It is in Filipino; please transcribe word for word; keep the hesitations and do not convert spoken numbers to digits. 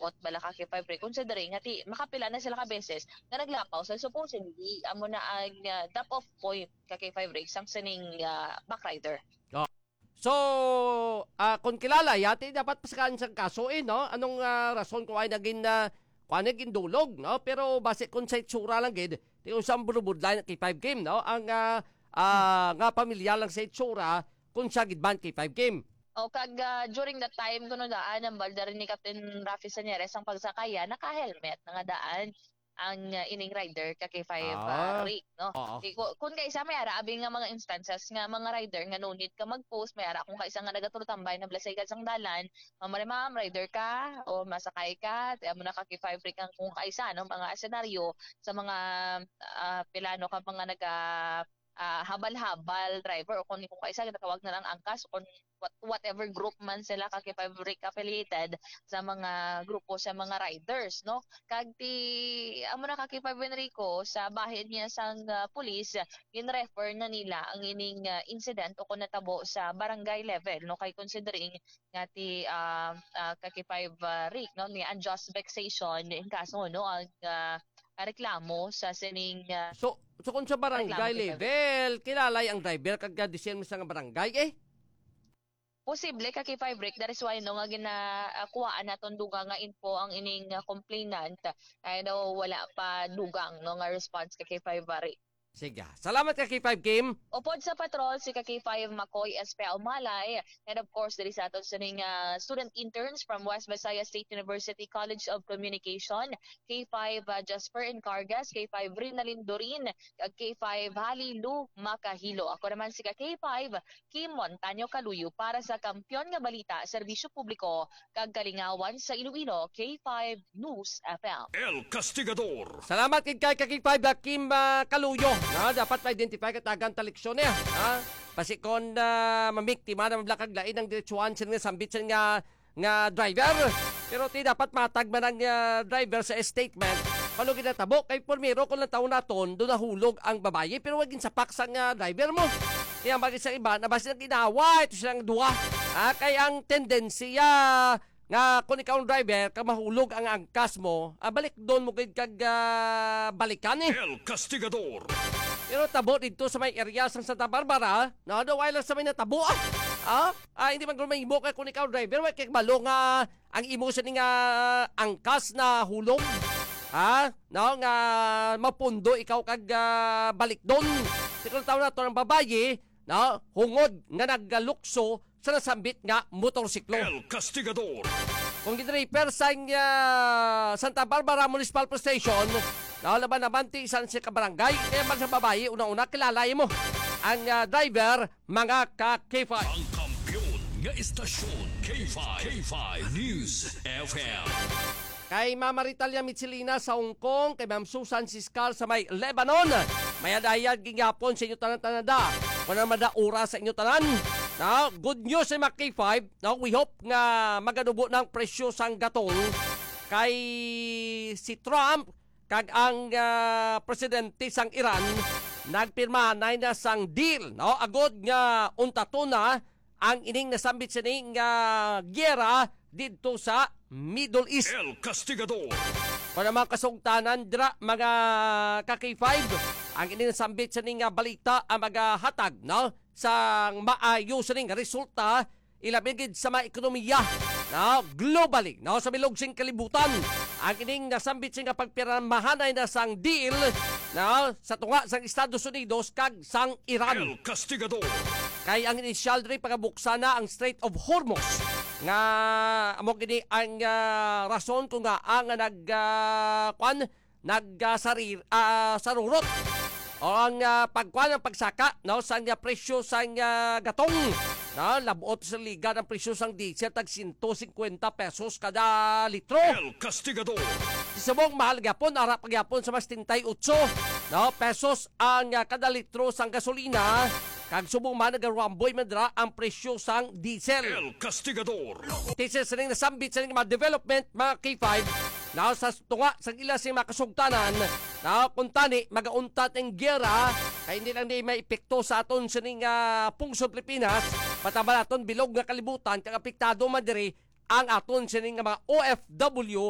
daot bala ka K five Rick considering nga ti makapila na sila ka beses nga naglapaw sa supposedly amo na ang uh, drop off point ka K five Rick sang sining uh, backrider. Oh. So, uh, kung kilala, yati dapat pasakaan sa kaso eh, no? Anong uh, rason kung ay naging na uh, kung ay naging dulog, no? Pero base kung sa itsura lang, gid, di usang burubudlay ng K five game, no? Ang uh, uh, nga pamilya lang sa itsura kung siya gidman K five game. O kag uh, during that time kuno daan ang balda rin ni Captain Rafi Sanyeres ang pagsakaya naka-helmet nga daan ang uh, ining rider ka K five ah, uh, Rick no. Uh, Di, kung kaisa may ara abi nga mga instances nga mga rider nga no need ka mag-post may ara kung kaisa nga nagatulutambay na blasay ka sang dalan, mamari ma'am rider ka o masakay ka, ti amo na ka K five Rick ang kung kaisa no mga senaryo sa mga uh, pilano ka mga naga uh, habal-habal driver o kung kung kaisa ginatawag na lang angkas o what, whatever group man sila ka K five Rick affiliated sa mga grupo sa mga riders no kag ti amo na ka K five Enrico sa bahin niya sang uh, police gin-refer na nila ang ining uh, incident o kung natabo sa barangay level no kay considering nga ti uh, uh, ka K five uh, Rick no ni unjust vexation in kaso no ang uh, reklamo sa sining uh, so so kung sa barangay level kilala ang driver kag disenyo sa barangay eh posible ka K five Rick that is why no nga ginakuhaan naton dugang nga info ang ining uh, complainant ay daw wala pa dugang no nga response ka K five Rick. Sige. Salamat ka K five Kim. Upod sa patrol si ka K five Makoy S P Umalay and of course diri sa aton sining uh, student interns from West Visayas State University College of Communication, K five uh, Jasper Encargas, K five Rinalyn Dorin, kag K five Halilu Makahilo. Ako naman si ka K five Kim Montaño Kaluyo para sa Kampiyon nga Balita, Serbisyo Publiko kag Kalingawan sa Iloilo, K five News F M. El Castigador. Salamat kay kay K five Kim uh, Kaluyo. Na dapat ma-identify ka tagang taliksyon niya. Ha? Pasikon na uh, mamiktima na mablakag lain ng diretsuan sila nga sambit sila nga, nga driver. Pero ti dapat matagman ang uh, driver sa statement. Paano ginatabo? Kay Pormiro kung lang taon naton, doon nahulog ang babae. Pero wag sapak sa uh, driver mo. Kaya maging sa iba, nabas silang ginawa. Ito silang duwa. Ha? Kaya ang tendensiya nga kung ikaw ang driver, ka mahulog ang angkas mo, ah, balik doon mo kag uh, balikan eh. El Castigador. Pero tabo dito sa may area ng Santa Barbara, na daw ay lang sa may natabo ah. Ah, ah hindi man kung may imo kay kung ikaw driver, wag kay malo nga ang imo sa nga uh, angkas na hulog. Ha? No, nga mapundo ikaw kag uh, balik doon. Pero taon na to ng babaye, no, hungod nga naggalukso sa nasambit nga motorsiklo. El Castigador. Kung gidriper sa uh, Santa Barbara Municipal Police Station, nakalaban naman ti isang siya kabarangay, kaya man sa babae, una-una kilalay mo ang uh, driver, mga ka-K five. Ang kampiyon nga istasyon, K five. K five News F M. Kay Mama Ritalia Mitsilina sa Hong Kong, kay Ma'am Susan Siskal sa may Lebanon, may adayag gingapon sa inyo tanan-tanada. Kung na madaura sa inyo tanan. Now, good news sa mga K five. Now, we hope nga maganubo ng presyo sang gatong kay si Trump kag ang uh, presidente sang Iran nagpirma na na sang deal. No? Agod nga untato na ang ining nasambit sa ning uh, gyera dito sa Middle East. El Castigador. Para mga kasugtanan dira mga ka-K five, ang ining nasambit sa ning uh, balita ang magahatag no? Sang maayo sa ning resulta ilabigid sa mga ekonomiya no? Globally no? Sa bilog sing kalibutan ang ining nasambit sing pagpiramahanay na sang deal no? Sa tunga sang Estados Unidos kag sang Iran. El Castigador. Kay ang initial diri pagabuksan na ang Strait of Hormuz nga amo gini ang uh, rason kung nga ang nag uh, kwan nag uh, sarir uh, sarurot o ang uh, pagkuan ng pagsaka no sang uh, presyo sang uh, gatong no labot sa liga ng presyo sang diesel tag one hundred fifty pesos kada litro. El Castigador. Isabong mahal gyapon ara pagyapon sa mas thirty-eight no pesos ang uh, kada litro sang gasolina. Kag subong man nagaramboy madra ang presyo sang diesel. El Castigador. Tisel sa ning nasambit sa ning mga development mga K five na sa tunga sa ila sing makasugtanan na kuntani magauntat ang gera kay hindi lang di may epekto sa aton sa ning uh, pungsod Pilipinas patabalaton bilog nga kalibutan kag apektado man diri ang aton sa ning mga O F W